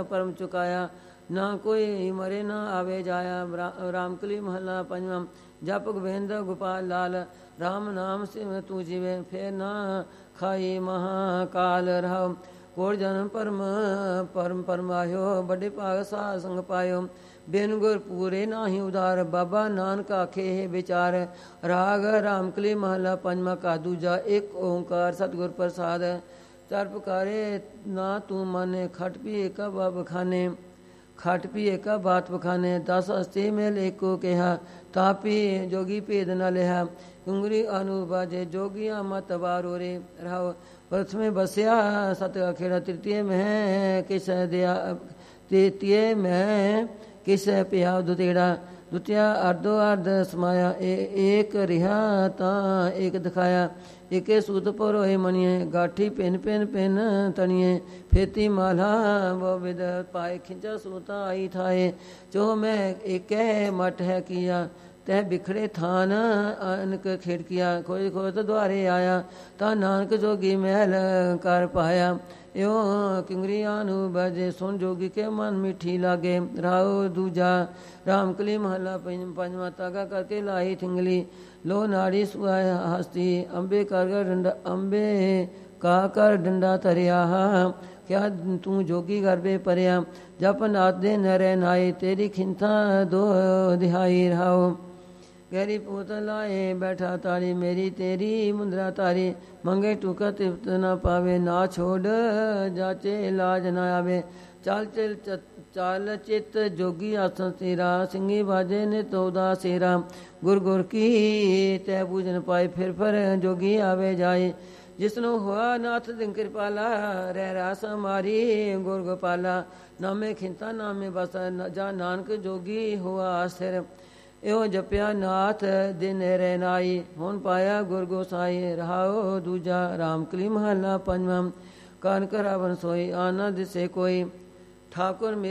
परम चुकाया। ना कोई मरे ना आवे जाया। रामकली महला पंजवा। जप गोविंद गोपाल लाल, राम नाम सिम तू जीवे, फेर ना खाई महाकाल रहो। कोट जन्म परम परम परमायो, बड़े भाग साध संग पायो। बिन गुर पूरे नाही उदार, बाबा नानक आखे है विचार। राग रामकली महला पंजवा का दूजा। एक ओंकार सतगुर प्रसाद। चार पुकारे ना तू माने, खट पी एका बाब खाने। खट पी एका बात बखाने, 10 हस्ती मेल एको कहा। तापी जोगी भेद न लिहा, कुंगरी अनुबाजे जोगिया मत वारो रे रहो। प्रथमे बसया सत अखेड़ा, तृतीय में किस दिया, तृतीय में किस पिया दुतेड़ा। द्वितीय अर्धो अर्ध समाया, एक रिहा ता एक दिखाया। एके सूत परोए मनिए, गाठी पिन पिन पिन तनिए। फेती माला वो विद पाए, खिंचा सूता आई थाए। जो मैं एक मठ है किया, तह बिखड़े थान अनक खिड़किया। खोज खोज द्वारे आया, ता नानक जोगी महल कर पाया। यो किंगरियानु बजे, सुन जोगी के मन मिठी लागे। राहो दूजा। रामकली महला पंजवा। तागा करके लाई थिंगली, लो नाड़ी सुआया हस्ती। अंबे कर डंडा, अंबे का कर डंडा तरिया। क्या तू जोगी गर्भे परया, जप नाथ दे नरे नाई। तेरी खिंथा दो दिहाई रहाओ। गहरी पूत लाए बैठा तारी, मेरी तेरी मुंद्रा तारी। मंगे टूका तिप्त न पावे, ना छोड़ जाचे लाज न आवे। चाल चाल चित जोगी आसन तेरा, सिंगी बाजे ने तोदा सेरा। गुर गुर की तै पूजन पाए, फिर जोगी आवे जाए। जिसनु हुआ नाथ दिन कृपाला, रह रास मारी गुर गोपाला। नामे खिंता नामे बसा, जा नानक जोगी हुआ आसिर। यो जपिया नाथ दिन रहनाई, हुन पाया गुर गोसाई। रहाओ दूजा। रामकली महला पंजवा। कानक रावण सोई, आना दिसे कोई। ठाकुर